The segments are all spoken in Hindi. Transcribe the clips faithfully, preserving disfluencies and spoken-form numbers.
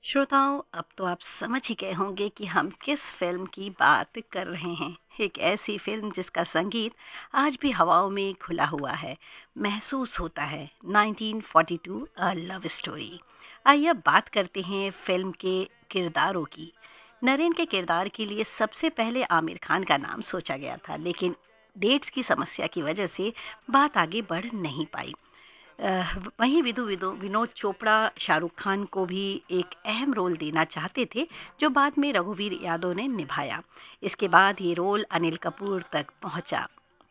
श्रोताओं, अब तो आप समझ ही गए होंगे कि हम किस फिल्म की बात कर रहे हैं। एक ऐसी फिल्म जिसका संगीत आज भी हवाओं में खुला हुआ है, महसूस होता है। Nineteen forty to a love story. आइए अब बात करते हैं फिल्म के किरदारों की। नरेन के किरदार के लिए सबसे पहले आमिर खान का नाम सोचा गया था, लेकिन डेट्स की समस्या की वजह से बात आगे बढ़ नहीं पाई। अ, वहीं विदु विदु विनोद चोपड़ा शाहरुख खान को भी एक अहम रोल देना चाहते थे, जो बाद में रघुवीर यादव ने निभाया। इसके बाद ये रोल अनिल कपूर तक पहुंचा।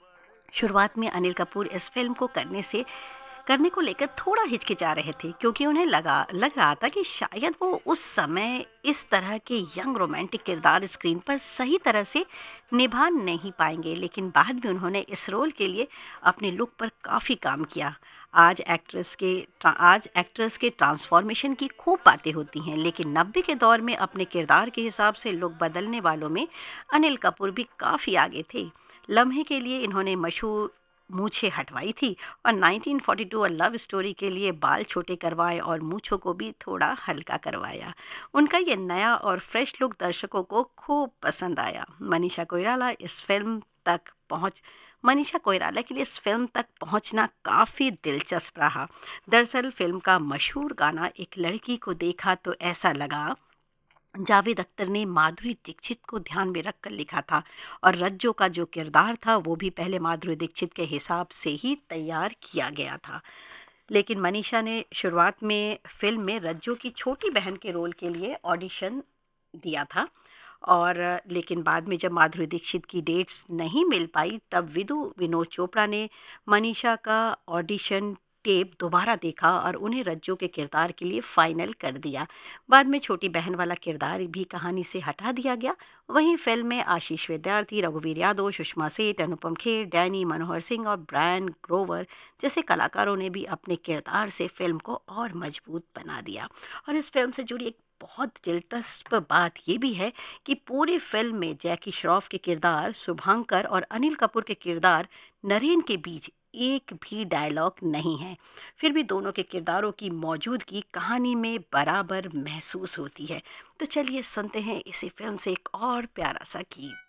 शुरुआत में अनिल कपूर इस फिल्म को करने से करने को लेकर थोड़ा हिचकिचा रहे थे, क्योंकि उन्हें लगा लग रहा था कि शायद वो उस समय इस तरह के यंग रोमांटिक किरदार स्क्रीन पर सही तरह से निभा नहीं पाएंगे। लेकिन बाद में उन्होंने इस रोल के लिए अपने लुक पर काफ़ी काम किया। आज एक्ट्रेस के ट्रा- आज एक्ट्रेस के ट्रांसफॉर्मेशन की खूब बातें होती हैं, लेकिन नब्बे के दौर में अपने किरदार के हिसाब से लुक बदलने वालों में अनिल कपूर भी काफ़ी आगे थे। लम्हे के लिए इन्होंने मशहूर मूछें हटवाई थी, और nineteen forty to a love story के लिए बाल छोटे करवाए और मूछों को भी थोड़ा हल्का करवाया। उनका ये नया और फ्रेश लुक दर्शकों को खूब पसंद आया। मनीषा कोइराला इस फिल्म तक पहुंच मनीषा कोइराला के लिए इस फिल्म तक पहुंचना काफ़ी दिलचस्प रहा। दरअसल फिल्म का मशहूर गाना एक लड़की को देखा तो ऐसा लगा, जावेद अख्तर ने माधुरी दीक्षित को ध्यान में रखकर लिखा था, और रज्जो का जो किरदार था वो भी पहले माधुरी दीक्षित के हिसाब से ही तैयार किया गया था। लेकिन मनीषा ने शुरुआत में फिल्म में रज्जो की छोटी बहन के रोल के लिए ऑडिशन दिया था, और लेकिन बाद में जब माधुरी दीक्षित की डेट्स नहीं मिल पाई, तब विदु विनोद चोपड़ा ने मनीषा का ऑडिशन टेप दोबारा देखा और उन्हें रज्जो के किरदार के लिए फाइनल कर दिया। बाद में छोटी बहन वाला किरदार भी कहानी से हटा दिया गया। वहीं फिल्म में आशीष विद्यार्थी, रघुवीर यादव, सुषमा सेठ, अनुपम खेर, डैनी मनोहर सिंह और ब्रायन ग्रोवर जैसे कलाकारों ने भी अपने किरदार से फिल्म को और मजबूत बना दिया। और इस फिल्म से जुड़ी एक बहुत दिलचस्प बात ये भी है कि पूरी फिल्म में जैकी श्रॉफ के किरदार शुभांकर और अनिल कपूर के किरदार नरेन के बीच एक भी डायलॉग नहीं है। फिर भी दोनों के किरदारों की मौजूदगी कहानी में बराबर महसूस होती है। तो चलिए सुनते हैं इसी फिल्म से एक और प्यारा सा गीत।